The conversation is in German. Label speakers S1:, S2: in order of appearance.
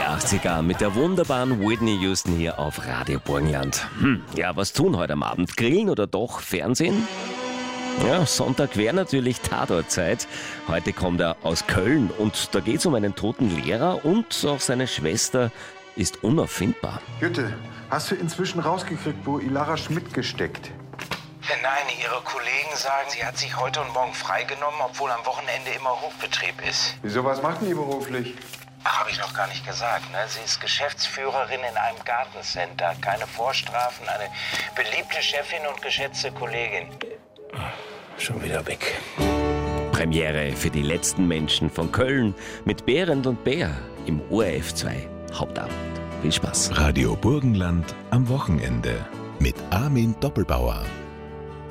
S1: Die 80er mit der wunderbaren Whitney Houston hier auf Radio Burgenland. Ja, was tun heute am Abend? Grillen oder doch Fernsehen? Ja, Sonntag wäre natürlich Tatortzeit. Heute kommt er aus Köln und da geht es um einen toten Lehrer und auch seine Schwester ist unauffindbar.
S2: Jütte, hast du inzwischen rausgekriegt, wo Ilara Schmidt gesteckt?
S3: Nein, Ihre Kollegen sagen, sie hat sich heute und morgen freigenommen, obwohl am Wochenende immer Hochbetrieb ist.
S2: Wieso, was macht denn die beruflich?
S3: Ach, habe ich noch gar nicht gesagt, ne? Sie ist Geschäftsführerin in einem Gartencenter. Keine Vorstrafen, eine beliebte Chefin und geschätzte Kollegin. Schon wieder weg.
S1: Premiere für die letzten Menschen von Köln mit Behrend und Bär im ORF 2 Hauptabend. Viel Spaß.
S4: Radio Burgenland am Wochenende mit Armin Doppelbauer.